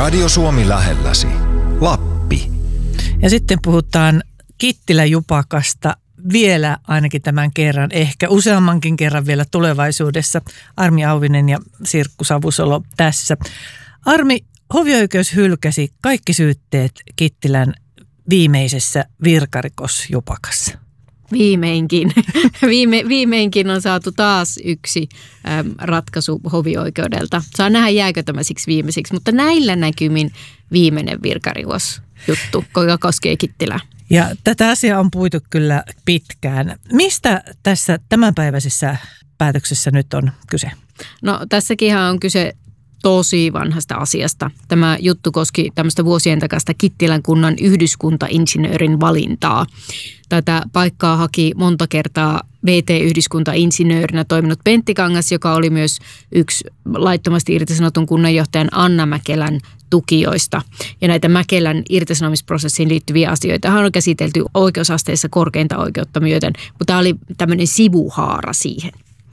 Radio Suomi lähelläsi. Lappi. Ja sitten puhutaan Kittilä-Jupakasta vielä ainakin tämän kerran, ehkä useammankin kerran vielä tulevaisuudessa. Armi Auvinen ja Sirkku Savusalo tässä. Armi, hovioikeus hylkäsi kaikki syytteet Kittilän viimeisessä virkarikosjupakassa. Viimeinkin. Viimeinkin on saatu taas yksi ratkaisu hovioikeudelta. Saa nähdä, jääkö tämä siksi viimeiseksi, mutta näillä näkymin viimeinen virkarikosjuttu, joka koskee Kittilää. Ja tätä asiaa on puitu kyllä pitkään. Mistä tässä tämänpäiväisessä päätöksessä nyt on kyse? No tässäkin on kyse tosi vanhasta asiasta. Tämä juttu koski tämmöistä vuosien takaista Kittilän kunnan yhdyskuntainsinöörin valintaa. Tätä paikkaa haki monta kertaa VT-yhdyskuntainsinöörinä toiminut Pentti Kangas, joka oli myös yksi laittomasti irtisanotun kunnanjohtajan Anna Mäkelän tukijoista. Ja näitä Mäkelän irtisanomisprosessiin liittyviä asioita on käsitelty oikeusasteessa korkeinta oikeutta myöten, mutta tämä oli tämmöinen sivuhaara siihen.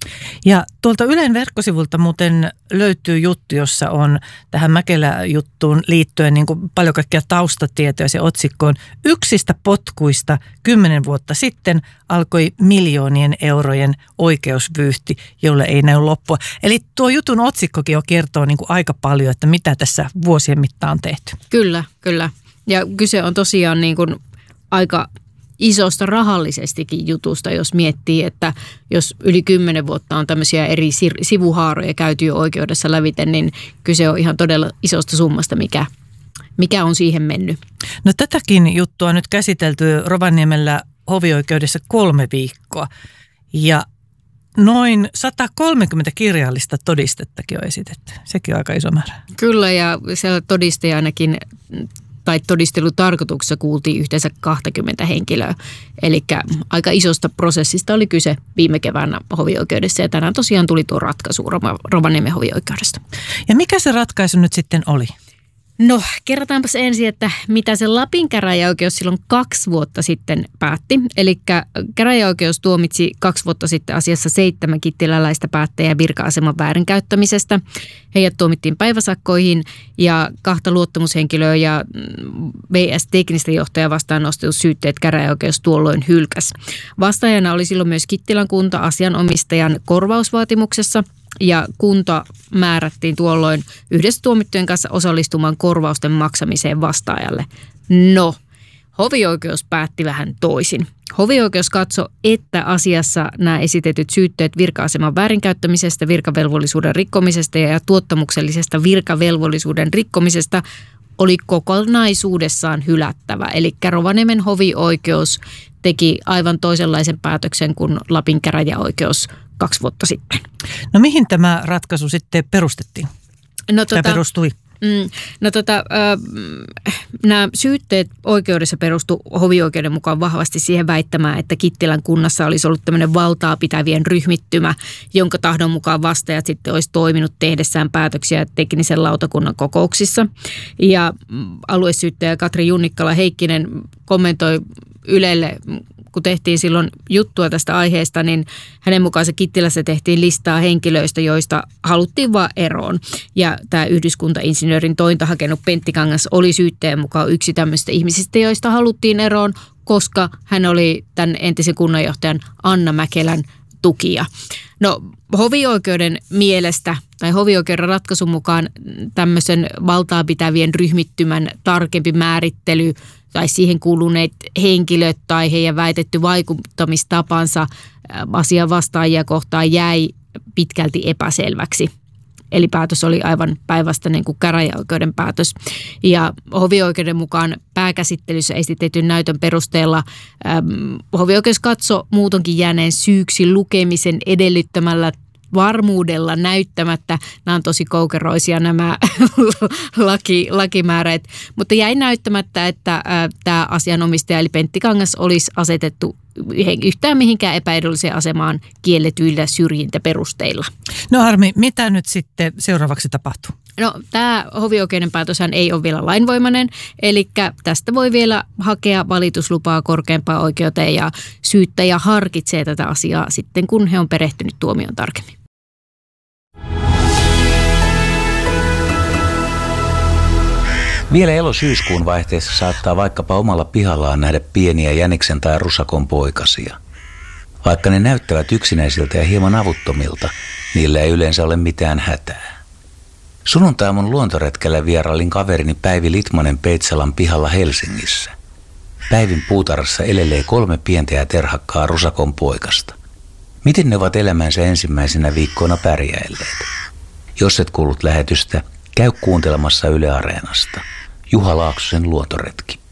Ja tuolta Ylen verkkosivulta muuten löytyy juttu, jossa on tähän Mäkelä-juttuun liittyen niin kuin paljon kaikkia taustatietoja. Se otsikko on: yksistä potkuista 10 vuotta sitten alkoi miljoonien eurojen oikeusvyyhti, jolle ei näy loppua. Eli tuo jutun otsikkokin jo kertoo niin kuin aika paljon, että mitä tässä vuosien mittaan on tehty. Kyllä, kyllä. Ja kyse on tosiaan niin kuin aika isosta rahallisestikin jutusta, jos miettii, että jos yli 10 vuotta on tämmöisiä eri sivuhaaroja käyty jo oikeudessa läviten, niin kyse on ihan todella isosta summasta, mikä on siihen mennyt. No tätäkin juttua on nyt käsitelty Rovaniemellä hovioikeudessa 3 viikkoa ja noin 130 kirjallista todistettakin on esitetty. Sekin on aika iso määrä. Kyllä, ja siellä todistajanakin tai todistelutarkoituksessa kuultiin yhteensä 20 henkilöä. Eli aika isosta prosessista oli kyse viime keväänä hovioikeudessa ja tänään tosiaan tuli tuo ratkaisu Rovaniemen hovioikeudesta. Ja mikä se ratkaisu nyt sitten oli? No, kerrotaanpas ensin, että mitä se Lapin käräjäoikeus silloin 2 vuotta sitten päätti. Eli käräjäoikeus tuomitsi 2 vuotta sitten asiassa 7 kittiläläistä päättäjää virka-aseman väärinkäyttämisestä. Heidät tuomittiin päiväsakkoihin ja 2 luottamushenkilöä ja VS-teknistä johtajaa vastaan nostetut syytteet käräjäoikeus tuolloin hylkäs. Vastaajana oli silloin myös Kittilän kunta asianomistajan korvausvaatimuksessa. Ja kunta määrättiin tuolloin yhdessä tuomittujen kanssa osallistumaan korvausten maksamiseen vastaajalle. No, hovioikeus päätti vähän toisin. Hovioikeus katsoi, että asiassa nämä esitetyt syytteet virka-aseman väärinkäyttämisestä, virkavelvollisuuden rikkomisesta ja tuottamuksellisesta virkavelvollisuuden rikkomisesta oli kokonaisuudessaan hylättävä. Eli Rovaniemen hovioikeus teki aivan toisenlaisen päätöksen kuin Lapin käräjäoikeus 2 vuotta sitten. No mihin tämä ratkaisu sitten perustettiin? Tai perustui? Nämä syytteet oikeudessa perustu hovioikeuden mukaan vahvasti siihen väittämään, että Kittilän kunnassa olisi ollut tämmöinen valtaa pitävien ryhmittymä, jonka tahdon mukaan vastaajat sitten olisi toiminut tehdessään päätöksiä teknisen lautakunnan kokouksissa. Ja aluesyyttäjä Katri Junnikkala-Heikkinen kommentoi Ylelle, kun tehtiin silloin juttua tästä aiheesta, niin hänen mukaansa Kittilässä tehtiin listaa henkilöistä, joista haluttiin vaan eroon. Ja tämä yhdyskuntainsinöörin tointa hakenut Pentti Kangas oli syytteen mukaan yksi tämmöistä ihmisistä, joista haluttiin eroon, koska hän oli tämän entisen kunnanjohtajan Anna Mäkelän tukija. No, hovioikeuden mielestä tai hovioikeuden ratkaisun mukaan tämmöisen valtaa pitävien ryhmittymän tarkempi määrittely tai siihen kuuluneet henkilöt tai heidän väitetty vaikuttamistapansa asian vastaajia kohtaan jäi pitkälti epäselväksi. Eli päätös oli aivan päinvastainen kuin käräjäoikeuden päätös. Ja hovioikeuden mukaan pääkäsittelyssä esitetyn näytön perusteella hovioikeus katsoi muutonkin jääneen syyksi lukemisen edellyttämällä varmuudella näyttämättä. Nämä on tosi koukeroisia nämä lakimäärät, mutta jäi näyttämättä, että tämä asianomistaja eli Pentti Kangas olisi asetettu yhtään mihinkään epäedulliseen asemaan kielletyillä syrjintäperusteilla. No Armi, mitä nyt sitten seuraavaksi tapahtuu? No tämä hovioikeuden päätöshän ei ole vielä lainvoimainen, eli tästä voi vielä hakea valituslupaa korkeampaan oikeuteen ja syyttäjä harkitsee tätä asiaa sitten, kun he on perehtynyt tuomioon tarkemmin. Vielä elo-syyskuun vaihteessa saattaa vaikkapa omalla pihallaan nähdä pieniä jäniksen tai rusakon poikasia. Vaikka ne näyttävät yksinäisiltä ja hieman avuttomilta, niillä ei yleensä ole mitään hätää. Sunnuntaiaamun luontoretkellä vierailin kaverini Päivi Litmanen Peitsalan pihalla Helsingissä. Päivin puutarhassa elelee 3 pientä ja terhakkaa rusakon poikasta. Miten ne ovat elämänsä ensimmäisenä viikkoina pärjäilleet? Jos et kuullut lähetystä, käy kuuntelemassa Yle Areenasta. Juha Laaksosen luontoretki.